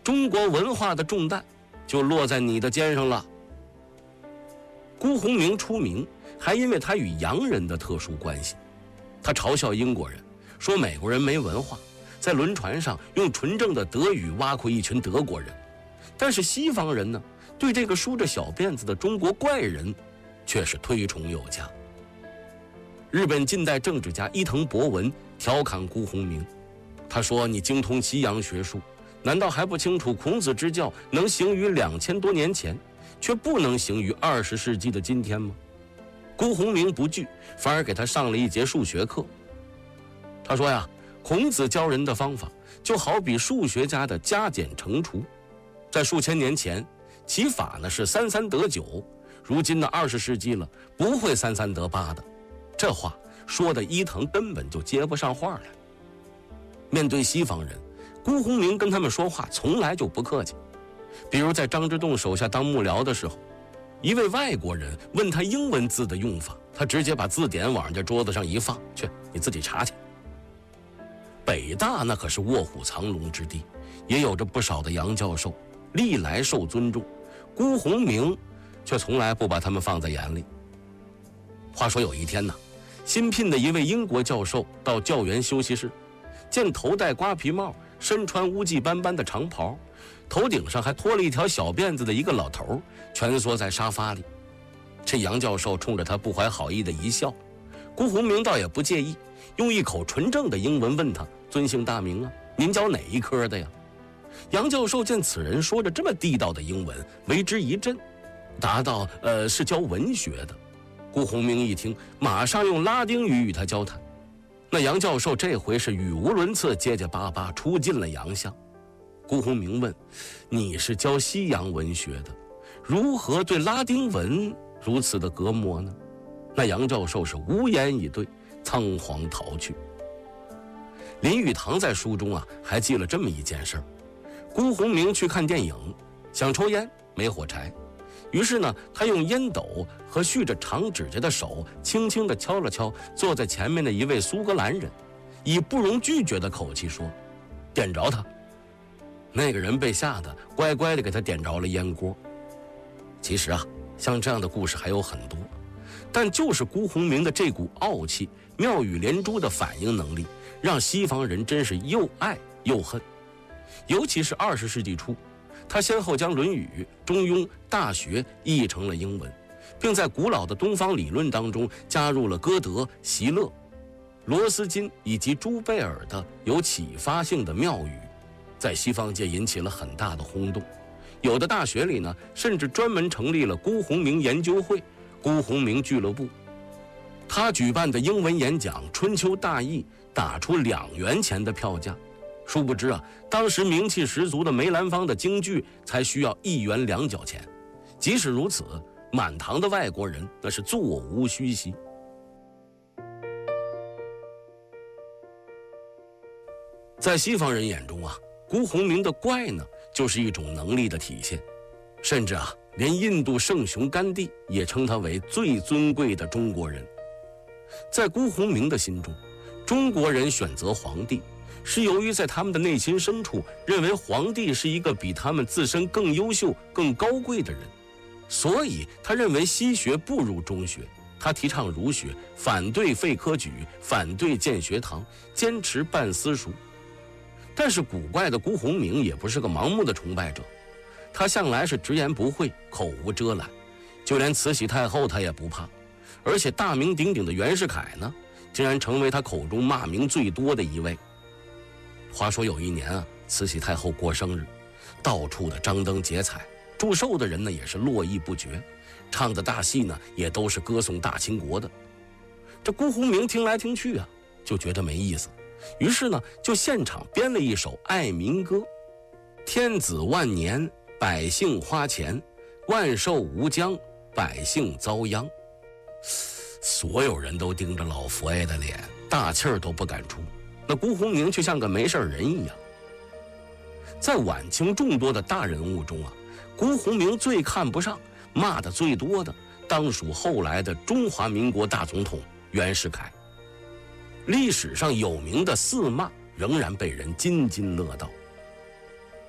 中国文化的重担就落在你的肩上了。辜鸿铭出名，还因为他与洋人的特殊关系。他嘲笑英国人，说美国人没文化，在轮船上用纯正的德语挖苦一群德国人。但是西方人呢，对这个梳着小辫子的中国怪人却是推崇有加。日本近代政治家伊藤博文调侃辜鸿铭，他说：“你精通西洋学术，难道还不清楚孔子之教能行于2000多年前，却不能行于20世纪的今天吗？”辜鸿铭不惧，反而给他上了一节数学课。他说呀，孔子教人的方法就好比数学家的加减乘除，在数千年前，其法呢是33得9，如今的20世纪了，不会33得8的。这话说的伊藤根本就接不上话来。面对西方人，辜鸿铭跟他们说话从来就不客气。比如在张之洞手下当幕僚的时候，一位外国人问他英文字的用法，他直接把字典往人家桌子上一放，去，你自己查去。北大那可是卧虎藏龙之地，也有着不少的洋教授，历来受尊重，辜鸿铭却从来不把他们放在眼里。话说有一天呢，新聘的一位英国教授到教员休息室，见头戴瓜皮帽，身穿污迹斑斑的长袍，头顶上还拖了一条小辫子的一个老头蜷缩在沙发里。这杨教授冲着他不怀好意的一笑，辜鸿铭倒也不介意，用一口纯正的英文问他：“尊姓大名啊？您教哪一科的呀？”杨教授见此人说着这么地道的英文，为之一振，答道：“是教文学的。”辜鸿铭一听，马上用拉丁语与他交谈。那杨教授这回是语无伦次，结结巴巴，出尽了洋相。辜鸿铭问：“你是教西洋文学的，如何对拉丁文如此的隔膜呢？”那杨教授是无言以对，仓皇逃去。林语堂在书中还记了这么一件事儿：辜鸿铭去看电影，想抽烟没火柴，于是呢，他用烟斗和蓄着长指甲的手轻轻地敲了敲坐在前面的一位苏格兰人，以不容拒绝的口气说：“点着他。”那个人被吓得乖乖地给他点着了烟锅。其实像这样的故事还有很多，但就是辜鸿铭的这股傲气、妙语连珠的反应能力，让西方人真是又爱又恨。尤其是20世纪初，他先后将《论语》《中庸》《大学》译成了英文，并在古老的东方理论当中加入了歌德、席勒、罗斯金以及朱贝尔的有启发性的妙语，在西方界引起了很大的轰动。有的大学里呢，甚至专门成立了辜鸿铭研究会、辜鸿铭俱乐部。他举办的英文演讲《春秋大义》打出2元钱的票价，殊不知当时名气十足的梅兰芳的京剧才需要1元2角钱。即使如此，满堂的外国人那是座无虚席。在西方人眼中辜鸿铭的怪呢，就是一种能力的体现，甚至连印度圣雄甘地也称他为最尊贵的中国人。在辜鸿铭的心中，中国人选择皇帝，是由于在他们的内心深处认为皇帝是一个比他们自身更优秀、更高贵的人，所以他认为西学不如中学。他提倡儒学，反对废科举，反对建学堂，坚持办私塾。但是古怪的辜鸿铭也不是个盲目的崇拜者，他向来是直言不讳，口无遮拦，就连慈禧太后他也不怕。而且大名鼎鼎的袁世凯呢，竟然成为他口中骂名最多的一位。话说有一年慈禧太后过生日，到处的张灯结彩，祝寿的人呢也是络绎不绝，唱的大戏呢也都是歌颂大清国的。这辜鸿铭听来听去就觉得没意思，于是呢就现场编了一首爱民歌：天子万年，百姓花钱，万寿无疆，百姓遭殃。所有人都盯着老佛爷的脸，大气儿都不敢出，那辜鸿铭却像个没事人一样。在晚清众多的大人物中辜鸿铭最看不上、骂的最多的，当属后来的中华民国大总统袁世凯。历史上有名的4骂仍然被人津津乐道。